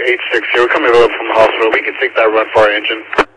860. We're coming over from the hospital. We can take that run for our engine.